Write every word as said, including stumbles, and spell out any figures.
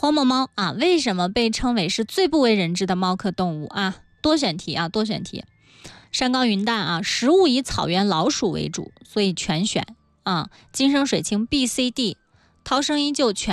黄毛猫啊，为什么被称为是最不为人知的猫科动物啊？多选题啊，多选题。山高云淡啊，食物以草原老鼠为主，所以全选啊。金生水清 B、C、D， 涛声依旧全。